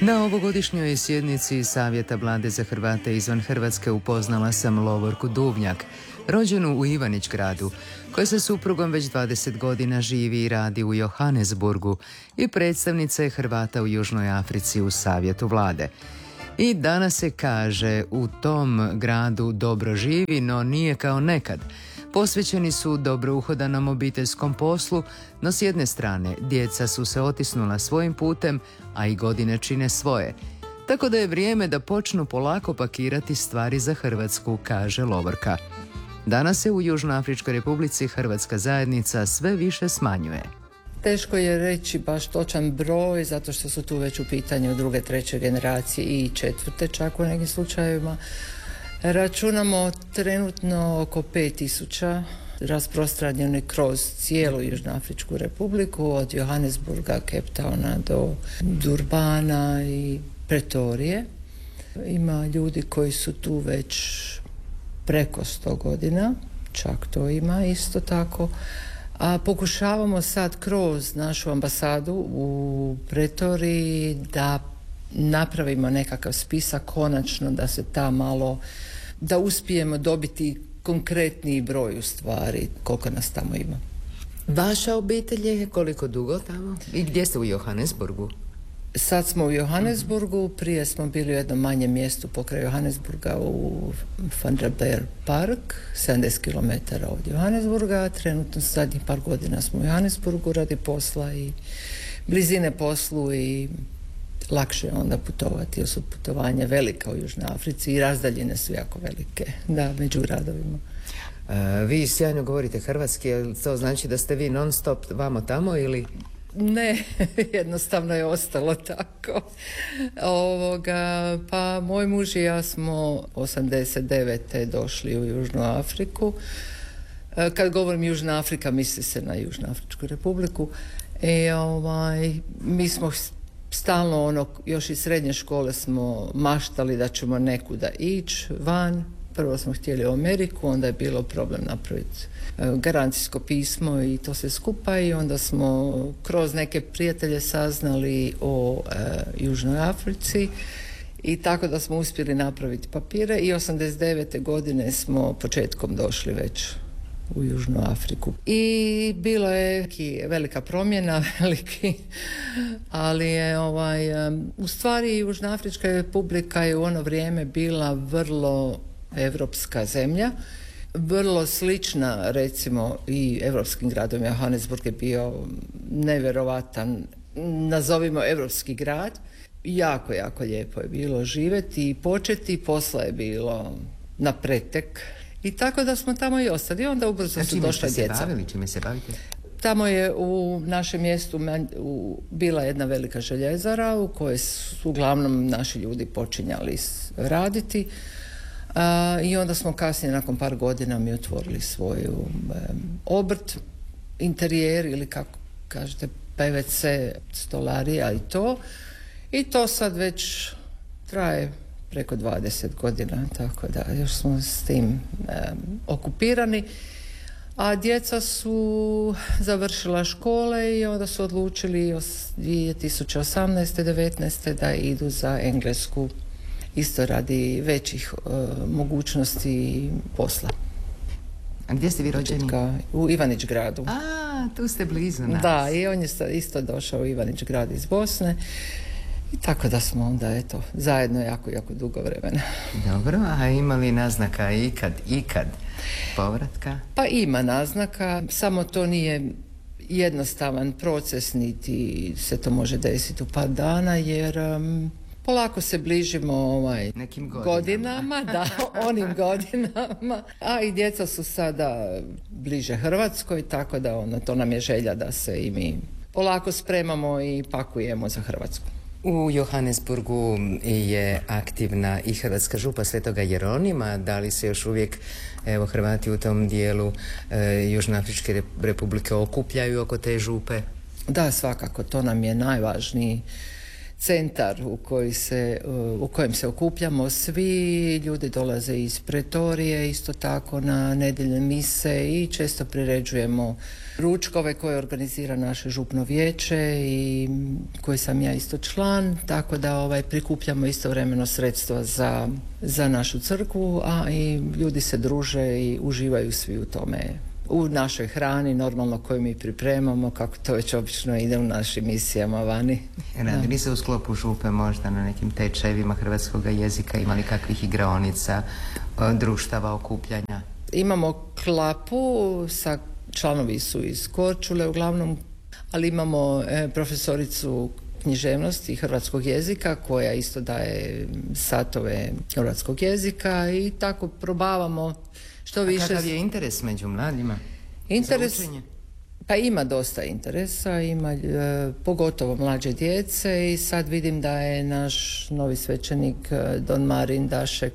Na ovogodišnjoj sjednici Savjeta Vlade za Hrvate izvan Hrvatske upoznala sam Lovorku Duvnjak, rođenu u Ivanić-Gradu, koja sa suprugom već 20 godina živi i radi u Johannesburgu i predstavnica je Hrvata u Južnoj Africi u Savjetu Vlade. I danas se kaže u tom gradu dobro živi, no nije kao nekad. Posvećeni su dobro uhodanom obiteljskom poslu, no s jedne strane djeca su se otisnula svojim putem, a i godine čine svoje. Tako da je vrijeme da počnu polako pakirati stvari za Hrvatsku, kaže Lovorka. Danas se u Južnoafričkoj Republici hrvatska zajednica sve više smanjuje. Teško je reći baš točan broj, zato što su tu već u pitanju druge, treće generacije i četvrte čak u nekim slučajevima. Računamo trenutno oko 5000 rasprostranjeni kroz cijelu Južnoafričku Republiku, od Johannesburga, Cape Towna do Durbana i Pretorije. Ima ljudi koji su tu već preko 100 godina, čak to ima isto tako. A pokušavamo sad kroz našu ambasadu u Pretoriji da napravimo nekakav spisak konačno, da se da uspijemo dobiti konkretniji broj u stvari koliko nas tamo ima. Vaša obitelj je koliko dugo tamo? I gdje ste u Johannesburgu? Sad smo u Johannesburgu, prije smo bili u jednom manjem mjestu pokraj Johannesburga u Van der Beer Park, 70 km od Johannesburga. Trenutno zadnjih par godina smo u Johannesburgu radi posla i blizine poslu i lakše je onda putovati, jer su putovanja velika u Južnoj Africi i razdaljine su jako velike, među gradovima. Vi sjajno govorite hrvatski, jel to znači da ste vi non stop vamo tamo ili... Ne, jednostavno je ostalo tako. Pa moj muž i ja smo 89. došli u Južnu Afriku. Kad govorim Južna Afrika, misli se na Južnoafričku Republiku. Mi smo stalno, još iz srednje škole smo maštali da ćemo nekuda ići van. Prvo smo htjeli u Ameriku, onda je bilo problem napraviti garancijsko pismo i to sve skupa, i onda smo kroz neke prijatelje saznali o Južnoj Africi i tako da smo uspjeli napraviti papire i 89. godine smo početkom došli već u Južnu Afriku. I bilo je velika promjena, ali je u stvari Južnoafrička Republika je u ono vrijeme bila vrlo evropska zemlja, vrlo slična recimo i evropskim gradom. Johannesburg je bio nevjerovatan, nazovimo evropski grad. Jako, jako lijepo je bilo živjeti i početi, posla je bilo na pretek. I tako da smo tamo i ostali. I onda ubrzo su došla djeca. Čime se bavite? Tamo je u našem mjestu bila jedna velika željezara u kojoj su uglavnom naši ljudi počinjali raditi. I onda smo kasnije, nakon par godina, mi otvorili svoju obrt, interijer ili kako kažete PVC, stolarija i to. I to sad već traje preko 20 godina, tako da još smo s tim okupirani. A djeca su završila škole i onda su odlučili 2018. 19. da idu za Englesku, isto radi većih mogućnosti posla. A gdje ste vi rođeni? U Ivanić-Gradu. A, tu ste blizu nas. Da, i on je isto došao u Ivanić-Grad iz Bosne. I tako da smo onda, zajedno jako, jako dugo vremena. Dobro, a ima li naznaka ikad povratka? Pa ima naznaka, samo to nije jednostavan proces, niti se to može desiti u par dana, jer polako se bližimo nekim godinama, onim godinama, a i djeca su sada bliže Hrvatskoj, tako da to nam je želja da se i mi polako spremamo i pakujemo za Hrvatsku. U Johannesburgu je aktivna i Hrvatska župa Svetoga Jeronima. Da li se još uvijek Hrvati u tom dijelu Južnoafričke Republike okupljaju oko te župe? Da, svakako, to nam je najvažniji centar u kojem se okupljamo svi. Ljudi dolaze iz Pretorije isto tako na nedjeljne mise i često priređujemo ručkove koje organizira naše župno vijeće i koji sam ja isto član, tako da prikupljamo istovremeno sredstva za našu crkvu, a i ljudi se druže i uživaju svi u tome. U našoj hrani, normalno koju mi pripremamo, kako to već obično ide u našim misijama vani. Radili se u sklopu župe možda na nekim tečajevima hrvatskog jezika, imali kakvih igraonica, društava, okupljanja? Imamo klapu, članovi su iz Korčule uglavnom, ali imamo profesoricu književnosti i hrvatskog jezika koja isto daje satove hrvatskog jezika i tako probavamo što više. A kakav je interes među mladima? Interes, za učenje? Pa ima dosta interesa, ima pogotovo mlađe djece i sad vidim da je naš novi svećenik Don Marin Dašek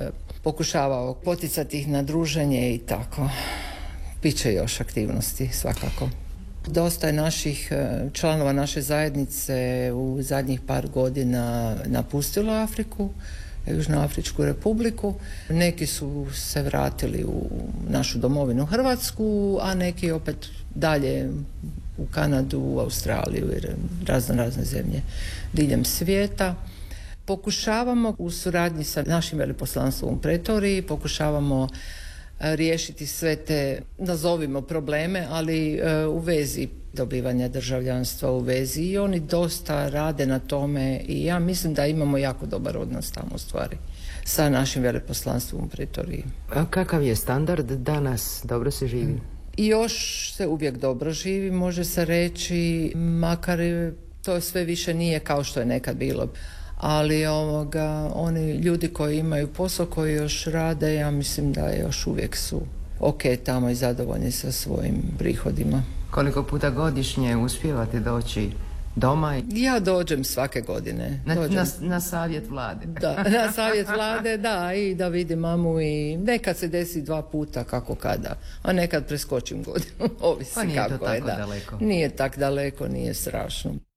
pokušavao poticati ih na druženje i tako. Biće još aktivnosti svakako. Dosta je naših članova naše zajednice u zadnjih par godina napustilo Afriku, Južnoafričku republiku. Neki su se vratili u našu domovinu Hrvatsku, a neki opet dalje u Kanadu, u Australiju i razne zemlje diljem svijeta. Pokušavamo u suradnji sa našim veleposlanstvom u Pretoriji, pokušavamo riješiti sve te, nazovimo probleme, ali u vezi dobivanja državljanstva, u vezi, i oni dosta rade na tome i ja mislim da imamo jako dobar odnos tamo u stvari sa našim veleposlanstvom u Pretoriji. A kakav je standard danas? Dobro se živi? I još se uvijek dobro živi, može se reći, makar to sve više nije kao što je nekad bilo. Ali oni ljudi koji imaju posao, koji još rade, ja mislim da još uvijek su ok tamo i zadovoljni sa svojim prihodima. Koliko puta godišnje uspijevate doći doma? Ja dođem svake godine. Na savjet vlade. Da, na savjet vlade, da, i da vidim mamu i nekad se desi 2 puta kako kada, a nekad preskočim godinu, ovisi pa nije kako to tako je. Da. Daleko. Nije tak daleko, nije strašno.